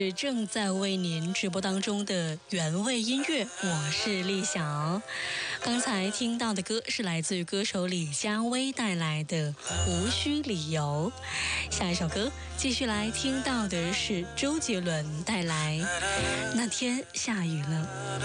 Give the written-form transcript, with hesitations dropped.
正在为您直播当中的原味音乐，我是丽晓。刚才听到的歌是来自于歌手李佳薇带来的《无需理由》。下一首歌继续来听到的是周杰伦带来《那天下雨了》。